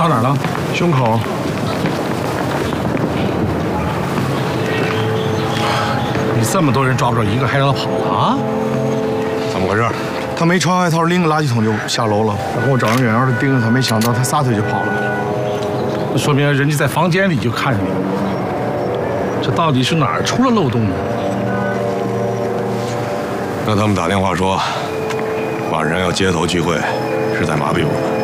到哪儿了？ 胸口。 你这么多人抓不着一个，还让他跑了啊？ 怎么回事？ 他没穿外套，拎个垃圾桶就下楼了。然后我找人远远的盯着他，没想到他撒腿就跑了。 那说明人家在房间里就看着你了。这到底是哪儿出了漏洞呢？ 那他们打电话说，晚上要街头聚会，是在麻痹我们。